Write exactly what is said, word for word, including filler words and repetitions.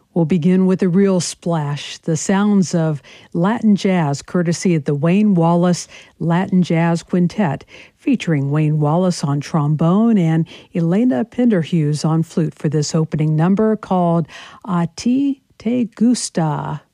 We'll begin with a real splash, the sounds of Latin jazz, courtesy of the Wayne Wallace Latin Jazz Quintet, featuring Wayne Wallace on trombone and Elena Penderhughes on flute for this opening number called A Ti Te Gusta.